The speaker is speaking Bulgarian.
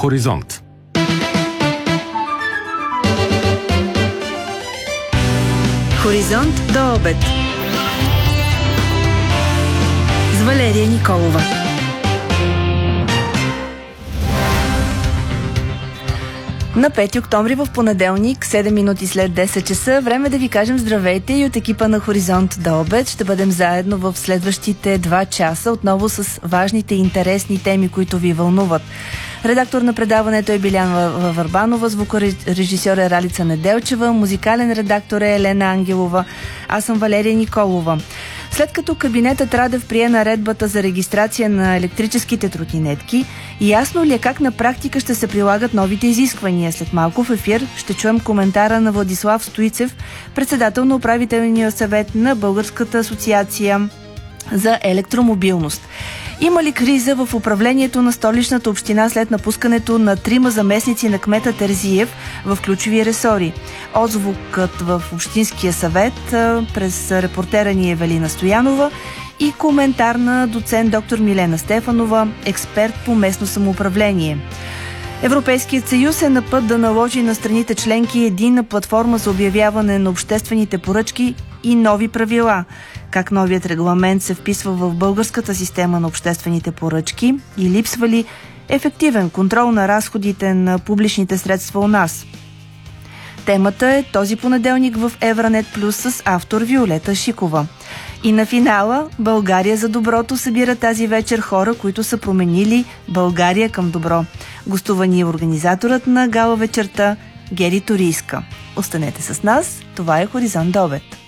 Хоризонт. Хоризонт до обед с Валерия Николова. На 5 октомври в понеделник, 7 минути след 10 часа, време да ви кажем здравейте и от екипа на Хоризонт до обед. Ще бъдем заедно в следващите 2 часа, отново с важните и интересни теми, които ви вълнуват. Редактор на предаването е Биляна Върбанова, звукорежисьор е Ралица Неделчева, музикален редактор е Елена Ангелова, аз съм Валерия Николова. След като кабинетът Радев прие наредбата за регистрация на електрическите тротинетки, ясно ли е как на практика ще се прилагат новите изисквания? След малко в ефир ще чуем коментара на Владислав Стоицев, председател на управителния съвет на Българската асоциация за електромобилност. Има ли криза в управлението на Столичната община след напускането на 3 заместници на кмета Терзиев в ключови ресори? Отзвукът в Общинския съвет през репортера ни Евелина Стоянова и коментар на доцент доктор Милена Стефанова, експерт по местно самоуправление. Европейският съюз е на път да наложи на страните членки единна платформа за обявяване на обществените поръчки и нови правила. Как новият регламент се вписва в българската система на обществените поръчки и липсва ли ефективен контрол на разходите на публичните средства у нас? Темата е този понеделник в Евранет Плюс с автор Виолета Шикова. И на финала България за доброто събира тази вечер хора, които са променили България към добро. Гостува ни организаторът на гала вечерта Гери Торийска. Останете с нас, това е Хоризонт до обед.